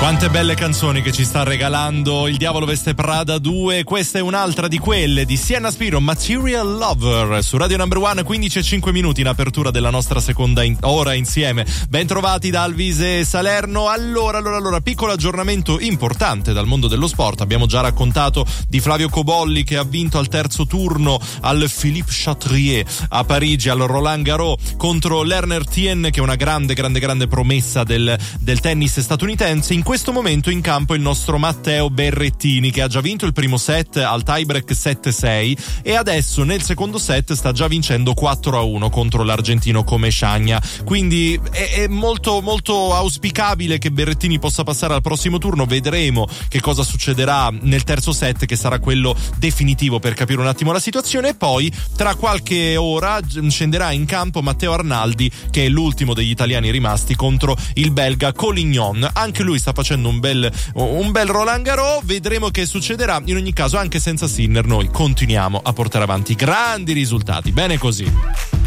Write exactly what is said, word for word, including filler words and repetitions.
Quante belle canzoni che ci sta regalando Il Diavolo Veste Prada due. Questa è un'altra di quelle di Sienna Spiro, Material Lover, su Radio Number One. Quindici e cinque minuti in apertura della nostra seconda in- ora insieme. Ben trovati da Alvise e Salerno. Allora, allora, allora, piccolo aggiornamento importante dal mondo dello sport. Abbiamo già raccontato di Flavio Cobolli che ha vinto al terzo turno al Philippe Chatrier a Parigi, al Roland Garros, contro Lerner Tien, che è una grande, grande, grande promessa del, del tennis statunitense. In questo momento in campo il nostro Matteo Berrettini, che ha già vinto il primo set al tiebreak sette sei e adesso nel secondo set sta già vincendo quattro a uno contro l'argentino Comesaña. Quindi è, è molto molto auspicabile che Berrettini possa passare al prossimo turno. Vedremo che cosa succederà nel terzo set, che sarà quello definitivo per capire un attimo la situazione, e poi tra qualche ora scenderà in campo Matteo Arnaldi, che è l'ultimo degli italiani rimasti, contro il belga Collignon. Anche lui sta facendo un bel un bel Roland Garros. Vedremo che succederà. In ogni caso, anche senza Sinner noi continuiamo a portare avanti grandi risultati. Bene così.